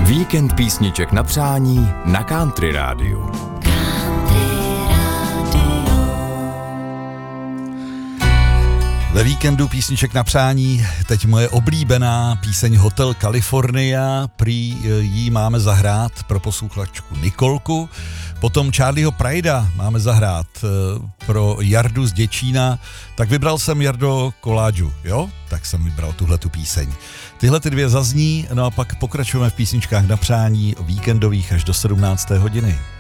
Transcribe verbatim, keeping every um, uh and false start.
Víkend písniček na přání na Country Rádiu. Ve víkendu písniček na přání teď moje oblíbená píseň Hotel California, prý jí máme zahrát pro posluchačku Nikolku, potom Charlieho Pridea máme zahrát pro Jardu z Děčína, tak vybral jsem Jardo Koláču, jo? Tak jsem vybral tuhletu píseň. Tyhle ty dvě zazní, no a pak pokračujeme v písničkách na přání víkendových až do sedmnácté hodiny.